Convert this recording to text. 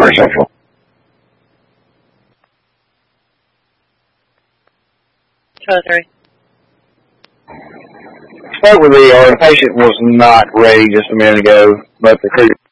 Primary Central. Charlie 3. Spoke with the patient was not ready just a minute ago, but the crew